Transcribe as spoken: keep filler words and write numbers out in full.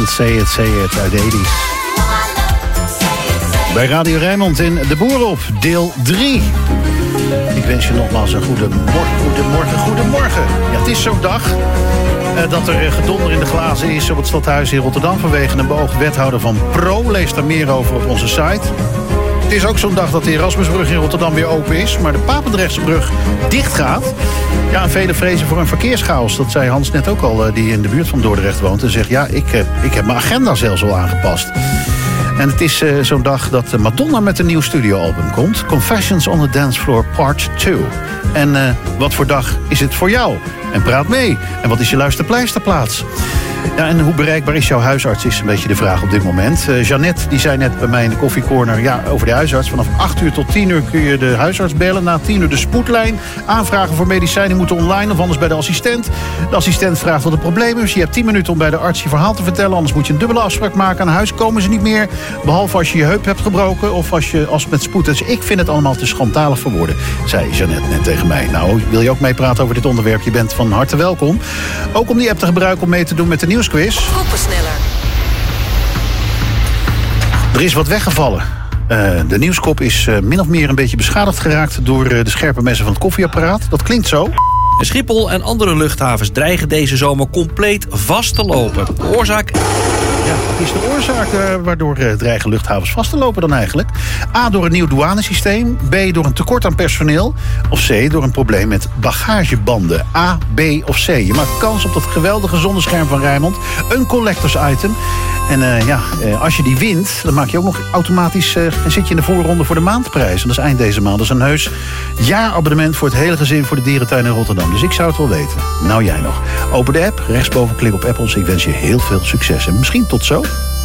It, Say It, Say It uit de tachtiger. Bij Radio Rijnmond in De Boer op, deel drie. Ik wens je nogmaals een goedemorgen, goedemorgen, goedemorgen. Ja, het is zo'n dag uh, dat er gedonder in de glazen is op het stadhuis in Rotterdam vanwege een beoogd wethouder van Pro. Lees daar meer over op onze site. Het is ook zo'n dag dat de Erasmusbrug in Rotterdam weer open is, maar de Papendrechtsbrug dicht gaat. Ja, en velen vrezen voor een verkeerschaos. Dat zei Hans net ook al, die in de buurt van Dordrecht woont. En zegt, ja, ik, ik heb mijn agenda zelfs al aangepast. En het is uh, zo'n dag dat Madonna met een nieuw studioalbum komt. Confessions on the Dance Floor Part twee. En uh, wat voor dag is het voor jou? En praat mee. En wat is je luisterpleisterplaats? Ja, en hoe bereikbaar is jouw huisarts, is een beetje de vraag op dit moment. Uh, Jeannette, die zei net bij mij in de koffiecorner, ja, over de huisarts. Vanaf acht uur tot tien uur kun je de huisarts bellen. Na tien uur de spoedlijn. Aanvragen voor medicijnen moeten online of anders bij de assistent. De assistent vraagt wat het probleem is. Je hebt tien minuten om bij de arts je verhaal te vertellen. Anders moet je een dubbele afspraak maken. Aan huis komen ze niet meer. Behalve als je je heup hebt gebroken of als, je, als het met spoed is. Ik vind het allemaal te schandalig voor woorden, zei Jeannette net tegen mij. Nou, wil je ook meepraten over dit onderwerp? Je bent van harte welkom. Ook om die app te gebruiken om mee te doen met de nieuwsquiz. Koppersneller. Er is wat weggevallen. Uh, de nieuwskop is uh, min of meer een beetje beschadigd geraakt door uh, de scherpe messen van het koffieapparaat. Dat klinkt zo. Schiphol en andere luchthavens dreigen deze zomer compleet vast te lopen. De oorzaak... Ja, wat is de oorzaak uh, waardoor uh, dreigen luchthavens vast te lopen dan eigenlijk? A, door een nieuw douanesysteem. B, door een tekort aan personeel. Of C, door een probleem met bagagebanden. A, B of C. Je maakt kans op dat geweldige zonnescherm van Rijnmond. Een collectors item. En uh, ja, uh, als je die wint, dan maak je ook nog automatisch... Uh, zit je in de voorronde voor de maandprijs. En dat is eind deze maand. Dat is een heus jaarabonnement voor het hele gezin voor de dierentuin in Rotterdam. Dus ik zou het wel weten. Nou, jij nog. Open de app, rechtsboven klik op Apples. Ik wens je heel veel succes. En misschien tot zo.